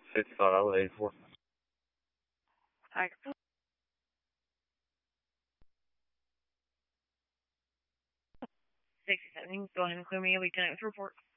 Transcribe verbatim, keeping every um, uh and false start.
fifty-five, I was eighty-four. Hi. sixty-seven, go ahead and clear me. We connect with report.